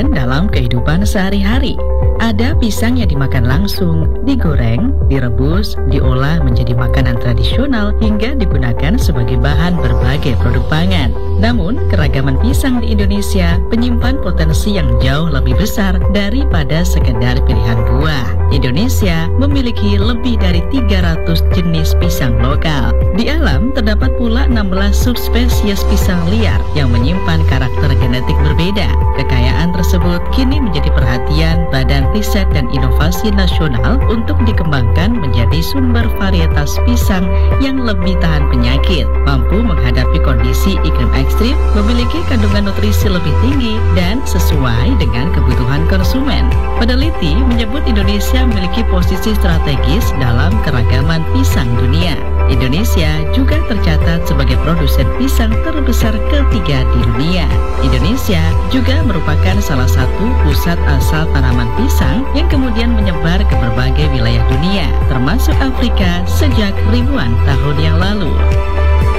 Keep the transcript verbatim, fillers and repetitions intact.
digunakan dalam kehidupan sehari-hari. Ada pisang yang dimakan langsung, digoreng, direbus, diolah menjadi makanan tradisional hingga digunakan sebagai bahan berbagai produk pangan. Namun, keragaman pisang di Indonesia menyimpan potensi yang jauh lebih besar daripada sekedar pilihan buah. Indonesia memiliki lebih dari tiga ratus jenis pisang lokal. Di alam terdapat pula enam belas subspesies pisang liar yang menyimpan karakter genetik berbeda. Kekayaan tersebut kini menjadi perhatian Badan Riset dan Inovasi Nasional untuk dikembangkan menjadi sumber varietas pisang yang lebih tahan penyakit, mampu menghadapi kondisi iklim ekstrim, memiliki kandungan nutrisi lebih tinggi, dan sesuai dengan kebutuhan konsumen. Peneliti menyebut Indonesia memiliki posisi strategis dalam keragaman pisang dunia. Indonesia juga tercatat sebagai produsen pisang terbesar ketiga di dunia. Indonesia juga merupakan salah satu pusat asal tanaman pisang yang kemudian menyebar ke berbagai wilayah dunia, termasuk Afrika sejak ribuan tahun yang lalu.